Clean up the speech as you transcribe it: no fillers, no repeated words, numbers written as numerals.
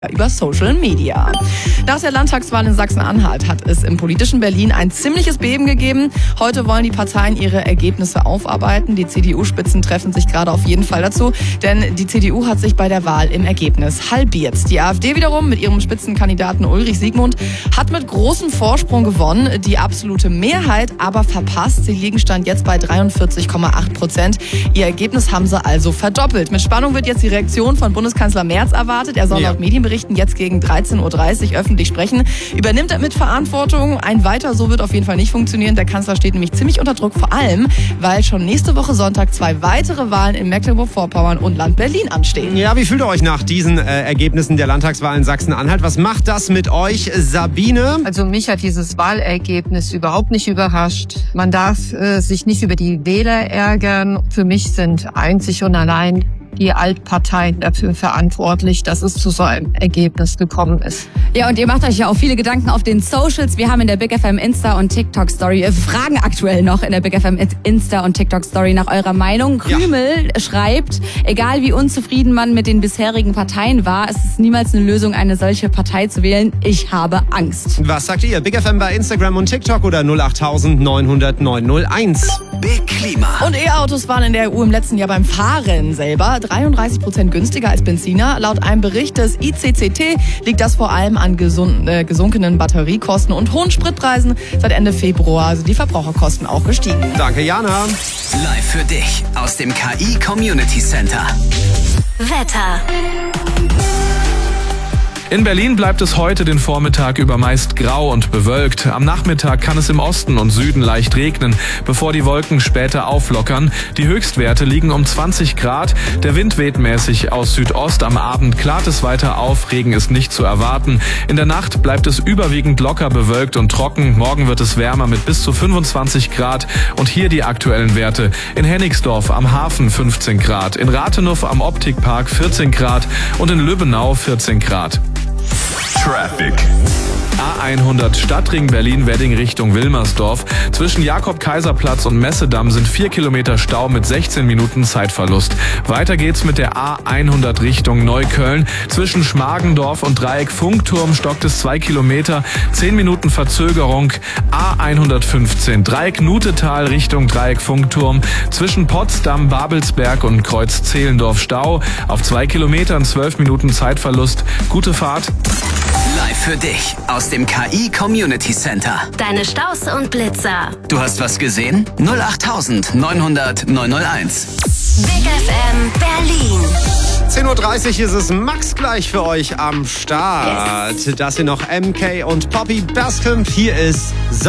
über Social Media. Nach der Landtagswahl in Sachsen-Anhalt hat es im politischen Berlin ein ziemliches Beben gegeben. Heute wollen die Parteien ihre Ergebnisse aufarbeiten. Die CDU-Spitzen treffen sich gerade auf jeden Fall dazu, denn die CDU hat sich bei der Wahl im Ergebnis halbiert. Die AfD wiederum mit ihrem Spitzenkandidaten Ulrich Siegmund hat mit großem Vorsprung gewonnen, die absolute Mehrheit aber verpasst. Sie liegen Stand jetzt bei 43,8%. Ihr Ergebnis haben sie also verdoppelt. Mit Spannung wird jetzt die Reaktion von Bundeskanzler Merz erwartet. Er soll laut Medienberichten jetzt gegen 13.30 Uhr öffentlich sprechen. Übernimmt er mit Verantwortung? Ein Weiter so wird auf jeden Fall nicht funktionieren. Der Kanzler steht nämlich ziemlich unter Druck, vor allem, weil schon nächste Woche Sonntag 2 weitere Wahlen in Mecklenburg-Vorpommern und Land Berlin anstehen. Ja, wie fühlt ihr euch nach diesen Ergebnissen der Landtagswahl in Sachsen-Anhalt? Was macht das mit euch, Sabine? Also mich hat dieses Wahlergebnis überhaupt nicht überrascht. Man darf sich nicht über die Wähler ärgern. Für mich sind einzig und allein die Altparteien dafür verantwortlich, dass es zu so einem Ergebnis gekommen ist. Ja, und ihr macht euch ja auch viele Gedanken auf den Socials. Wir haben in der Big FM Insta und TikTok Story, fragen aktuell noch in der Big FM Insta und TikTok Story nach eurer Meinung. Krümel schreibt, egal wie unzufrieden man mit den bisherigen Parteien war, es ist niemals eine Lösung, eine solche Partei zu wählen. Ich habe Angst. Was sagt ihr? Big FM bei Instagram und TikTok oder 08000 900 901? Big Klima. Und E-Autos waren in der EU im letzten Jahr beim Fahren selber 33% günstiger als Benziner. Laut einem Bericht des ICCT liegt das vor allem an gesunkenen Batteriekosten und hohen Spritpreisen. Seit Ende Februar sind die Verbraucherkosten auch gestiegen. Danke, Jana. Live für dich aus dem KI Community Center. Wetter. In Berlin bleibt es heute den Vormittag über meist grau und bewölkt. Am Nachmittag kann es im Osten und Süden leicht regnen, bevor die Wolken später auflockern. Die Höchstwerte liegen um 20 Grad. Der Wind weht mäßig aus Südost. Am Abend klart es weiter auf. Regen ist nicht zu erwarten. In der Nacht bleibt es überwiegend locker bewölkt und trocken. Morgen wird es wärmer mit bis zu 25 Grad. Und hier die aktuellen Werte. In Hennigsdorf am Hafen 15 Grad. In Rathenow am Optikpark 14 Grad. Und in Lübbenau 14 Grad. Traffic. A100 Stadtring Berlin-Wedding Richtung Wilmersdorf. Zwischen Jakob-Kaiser-Platz und Messedamm sind 4 Kilometer Stau mit 16 Minuten Zeitverlust. Weiter geht's mit der A100 Richtung Neukölln. Zwischen Schmargendorf und Dreieck Funkturm stockt es 2 Kilometer, 10 Minuten Verzögerung. A115 Dreieck Nutetal Richtung Dreieck Funkturm. Zwischen Potsdam, Babelsberg und Kreuz Zehlendorf Stau. Auf 2 Kilometern 12 Minuten Zeitverlust. Gute Fahrt. Live für dich aus dem KI Community Center. Deine Staus und Blitzer. Du hast was gesehen? 08000 900 901. Big FM Berlin. 10.30 Uhr ist es Max gleich für euch am Start. Das hier noch MK und Poppy Bascomb. Hier ist